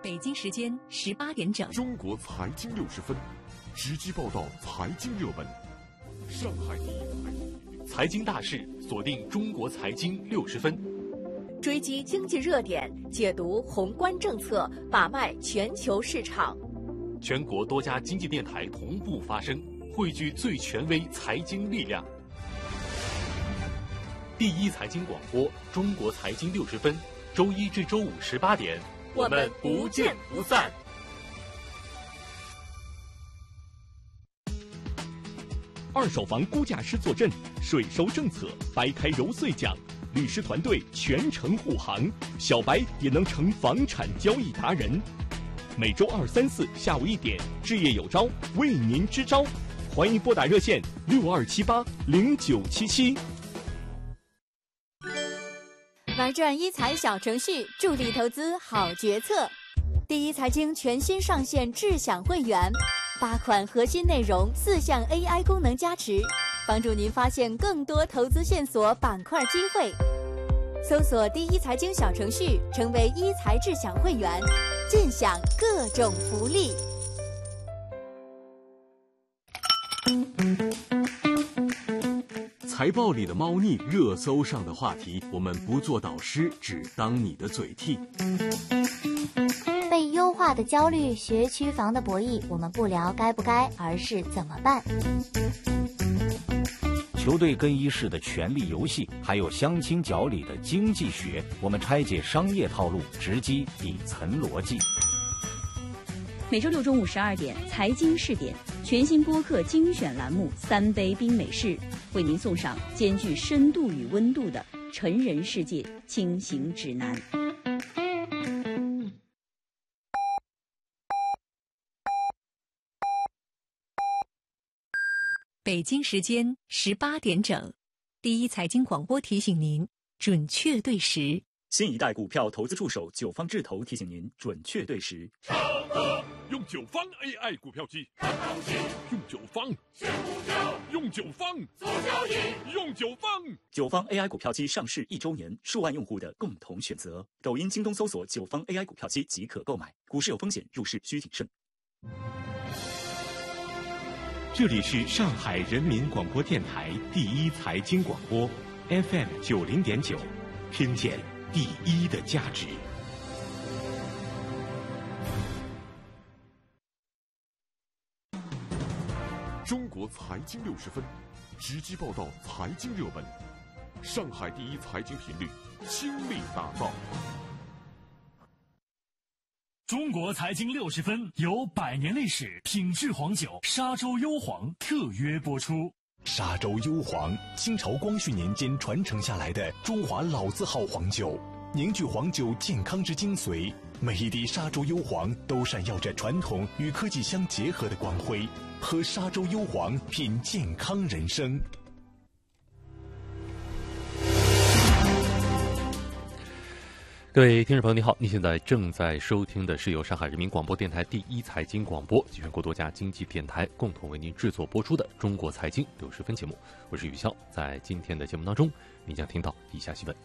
北京时间18点整， 中国财经60分，直击报道财经热门。上海第一财经大事，锁定中国财经60分， 追击经济热点，解读宏观政策，把脉全球市场。 全国多家经济电台同步发声，汇聚最权威财经力量。第一财经广播，中国财经60分，周一至周五18点，我们不见不散。 二手房估价师坐镇，税收政策掰开揉碎讲，律师团队全程护航，小白也能成房产交易达人。每周2、3、4下午1点，置业有招，为您支招，欢迎拨打热线62780977。 玩转一财小程序，助力投资好决策。第一财经全新上线智享会员，8款核心内容，4项 AI 功能加持，帮助您发现更多投资线索、板块机会。搜索第一财经小程序，成为一财智享会员，尽享各种福利。 财报里的猫腻，热搜上的话题，我们不做导师，只当你的嘴替。 被优化的焦虑，学区房的博弈，我们不聊该不该，而是怎么办。 球队更衣室的权力游戏，还有相亲角里的经济学，我们拆解商业套路，直击底层逻辑。 每周6中午12点，财经试点全新播客精选栏目3杯冰美式，为您送上兼具深度与温度的成人世界轻行指南。 北京时间18点整，第一财经广播提醒您准确对时。 新一代股票投资助手九方智投提醒您准确对时。 用九方 AI 股票机，用九方选股票，用九方做交易，用九方。 九方 AI 股票机上市1周年，数万用户的共同选择。抖音、京东搜索九方 AI 股票机即可购买。股市有风险，入市需谨慎。 这里是上海人民广播电台第一财经广播 FM 90.9，听见第一的价值。 中国财经60分，直击报道财经热门。上海第一财经频率，倾力打造。 中国财经60分由100年历史品质黄酒沙洲幽黄特约播出。 沙洲幽黄，清朝光绪年间传承下来的中华老字号黄酒，凝聚黄酒健康之精髓。每一滴沙洲幽黄都闪耀着传统与科技相结合的光辉。喝沙洲幽黄，品健康人生。 各位听众朋友，你好，你现在正在收听的是由上海人民广播电台第一财经广播及全国多家经济电台共同为您制作播出的中国财经60分节目，我是宇潇。在今天的节目当中，你将听到以下新闻：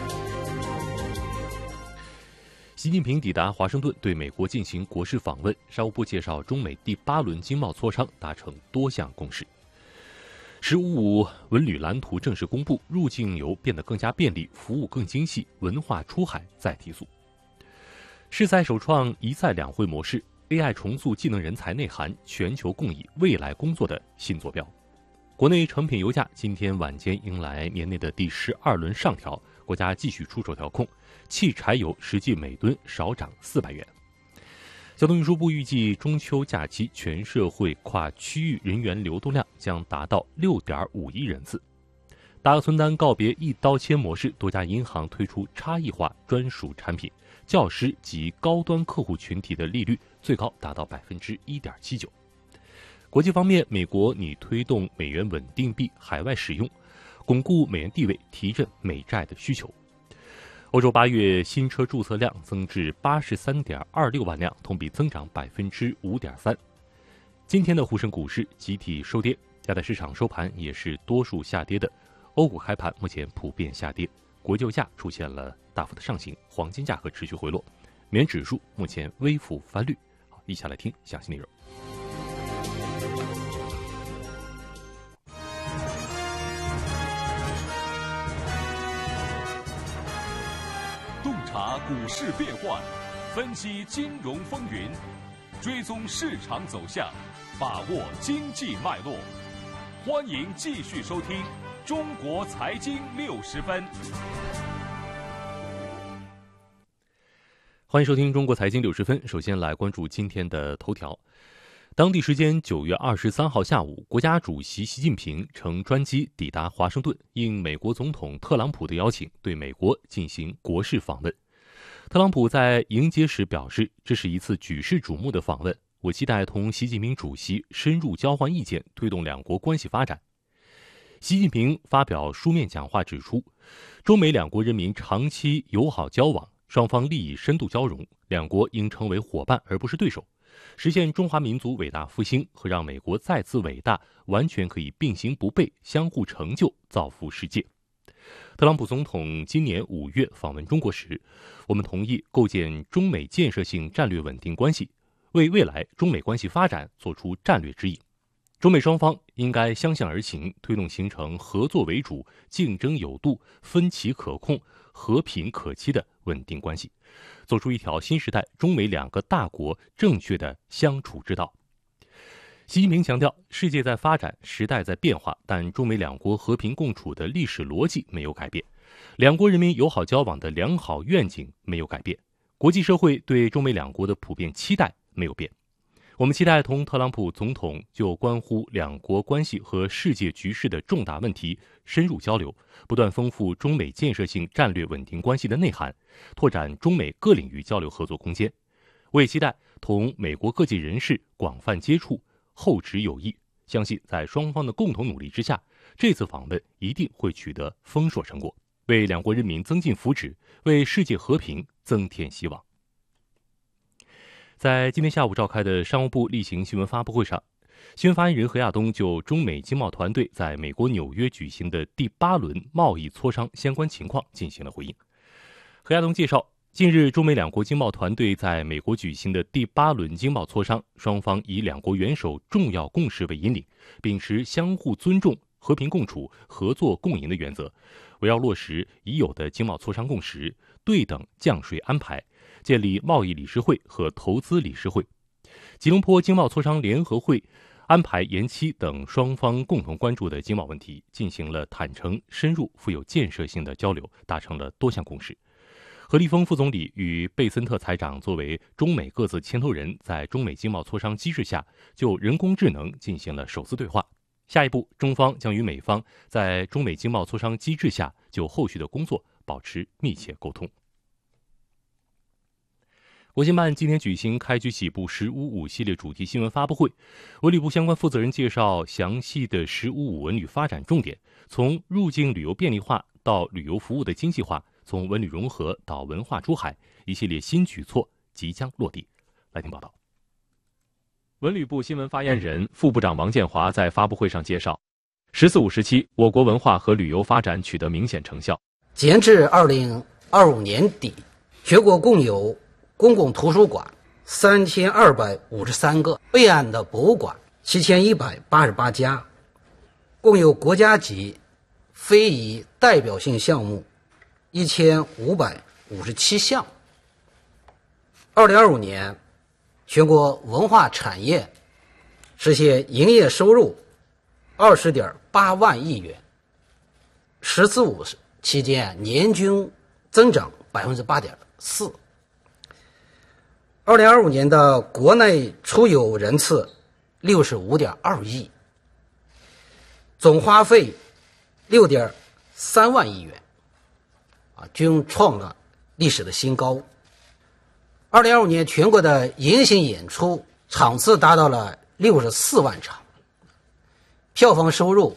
习近平抵达华盛顿，对美国进行国事访问。商务部介绍，中美第8轮经贸磋商达成多项共识。“15+5”文旅蓝图正式公布，入境游变得更加便利，服务更精细，文化出海再提速。世赛首创一赛两会模式 ，AI 重塑技能人才内涵，全球共议未来工作的新坐标。国内成品油价今天晚间迎来年内的第12轮上调，国家继续出手调控，汽柴油实际每吨少涨400元。交通运输部预计，中秋假期全社会跨区域人员流动量将达到6.5亿人次。大额存单告别一刀切模式，多家银行推出差异化专属产品，教师及高端客户群体的利率最高达到1.79%。国际方面，美国拟推动美元稳定币海外使用，巩固美元地位，提振美债的需求。欧洲8月新车注册量增至83.26万辆，同比增长5.3%。今天的沪深股市集体收跌，加泰市场收盘也是多数下跌的。欧股开盘目前普遍下跌，国际油价出现了大幅的上行，黄金价格持续回落。 美元指数目前微幅翻绿。好，一起来听详细内容。 洞察股市变幻，分析金融风云，追踪市场走向，把握经济脉络。欢迎继续收听《中国财经60分》。 欢迎收听《中国财经60分》。首先来关注今天的头条。当地时间9月23号下午，国家主席习近平乘专机抵达华盛顿，应美国总统特朗普的邀请，对美国进行国事访问。特朗普在迎接时表示，这是一次举世瞩目的访问，我期待同习近平主席深入交换意见，推动两国关系发展。习近平发表书面讲话指出，中美两国人民长期友好交往，双方利益深度交融，两国应成为伙伴而不是对手，实现中华民族伟大复兴和让美国再次伟大完全可以并行不悖，相互成就，造福世界。特朗普总统今年5月访问中国时，我们同意构建中美建设性战略稳定关系，为未来中美关系发展做出战略指引。中美双方应该相向而行，推动形成合作为主、竞争有度、分歧可控、和平可期的稳定关系，走出一条新时代中美两个大国正确的相处之道。习近平强调，世界在发展，时代在变化，但中美两国和平共处的历史逻辑没有改变，两国人民友好交往的良好愿景没有改变，国际社会对中美两国的普遍期待没有变。我们期待同特朗普总统就关乎两国关系和世界局势的重大问题深入交流，不断丰富中美建设性战略稳定关系的内涵，拓展中美各领域交流合作空间。我也期待同美国各界人士广泛接触，厚植友谊，相信在双方的共同努力之下，这次访问一定会取得丰硕成果，为两国人民增进福祉，为世界和平增添希望。在今天下午召开的商务部例行新闻发布会上，新闻发言人何亚东就中美经贸团队在美国纽约举行的第8轮贸易磋商相关情况进行了回应。何亚东介绍，近日中美两国经贸团队在美国举行的第8轮经贸磋商，双方以两国元首重要共识为引领，秉持相互尊重、和平共处、合作共赢的原则，围绕落实已有的经贸磋商共识，对等降税安排，建立贸易理事会和投资理事会，吉隆坡经贸磋商联合会安排延期等双方共同关注的经贸问题，进行了坦诚、深入、富有建设性的交流，达成了多项共识。何立峰副总理与贝森特财长作为中美各自牵头人，在中美经贸磋商机制下，就人工智能进行了首次对话。下一步，中方将与美方在中美经贸磋商机制下就后续的工作保持密切沟通。国新办今天举行开局起步“1055”系列主题新闻发布会，文旅部相关负责人介绍详细的“1055”文旅发展重点，从入境旅游便利化到旅游服务的经济化，从文旅融合到文化出海，一系列新举措即将落地。来听报道。文旅部新闻发言人、副部长王建华在发布会上介绍，“14·5”时期，我国文化和旅游发展取得明显成效。 截至2025年底，全国共有公共图书馆3253个，备案的博物馆7188家，共有国家级非遗代表性项目1557项。2025年，全国文化产业实现营业收入20.8万亿元，“14·5”期间年均增长8.4%。2025年的国内出游人次65.2亿，总花费6.3万亿元，均创了历史的新高。2025年全国的迎新演出场次达到了64万场，票房收入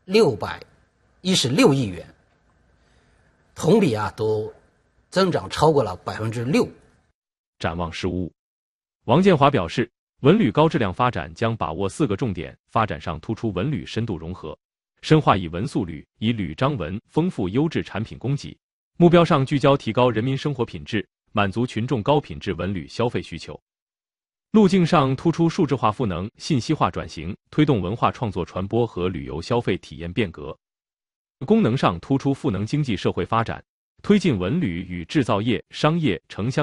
616亿元，同比都增长超过了6%。 展望“15·5”，王建华表示，文旅高质量发展将把握4个重点，发展上突出文旅深度融合，深化以文塑旅，以旅彰文丰富优质产品供给，目标上聚焦提高人民生活品质， 满足群众高品质文旅消费需求。路径上突出数字化赋能、信息化转型，推动文化创作传播和旅游消费体验变革；功能上突出赋能经济社会发展，推进文旅与制造业、商业、城乡